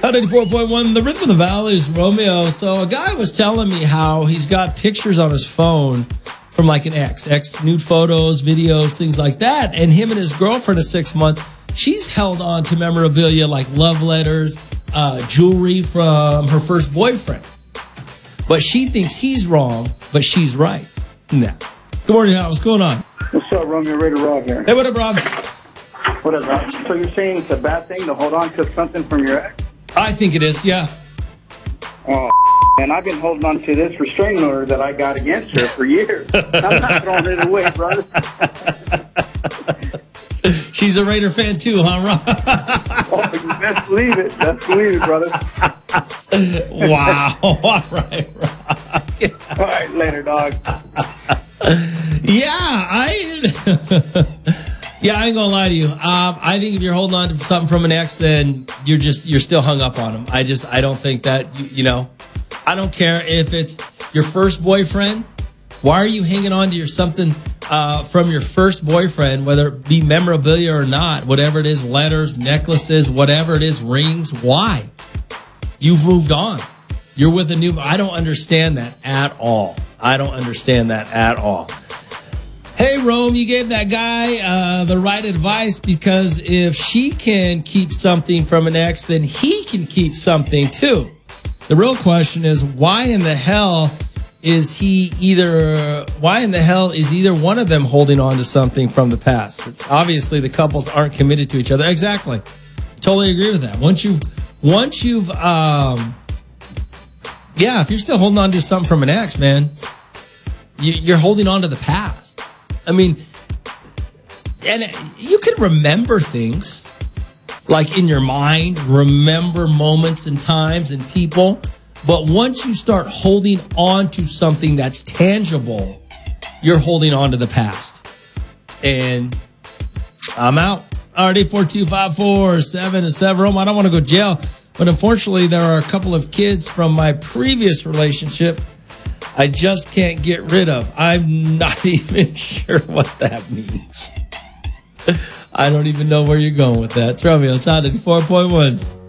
94.1, the Rhythm of the Valley is Romeo. So a guy was telling me how he's got pictures on his phone from like an ex nude photos, videos, things like that. And him and his girlfriend of 6 months, she's held on to memorabilia like love letters, jewelry from her first boyfriend. But she thinks he's wrong, but she's right. Nah. Good morning, Hal. What's going on? What's up, Romeo? Ray to Rob here. Hey, what up, Rob? What up, Rob? So you're saying it's a bad thing to hold on to something from your ex? I think it is, yeah. Oh, and I've been holding on to this restraining order that I got against her for years. I'm not throwing it away, brother. She's a Raider fan too, huh, Rob? Oh, you best believe it. Best believe it, brother. Wow. All right, Rob. All right, later, dog. Yeah, I ain't gonna lie to you. I think if you're holding on to something from an ex, then you're still hung up on him. I don't think that, I don't care if it's your first boyfriend. Why are you hanging on to something from your first boyfriend, whether it be memorabilia or not, whatever it is, letters, necklaces, whatever it is, rings? Why? You've moved on. You're with a new, I don't understand that at all. Hey, Rome, you gave that guy the right advice, because if she can keep something from an ex, then he can keep something too. The real question is, why in the hell is either one of them holding on to something from the past? Obviously, the couples aren't committed to each other. Exactly. Totally agree with that. If you're still holding on to something from an ex, man, you're holding on to the past. I mean, and you can remember things, like in your mind, remember moments and times and people. But once you start holding on to something that's tangible, you're holding on to the past. And I'm out. Already 42547 Rome. I don't want to go to jail, but unfortunately, there are a couple of kids from my previous relationship I just can't get rid of. I'm not even sure what that means. I don't even know where you're going with that. Romeo, it's on 94.1.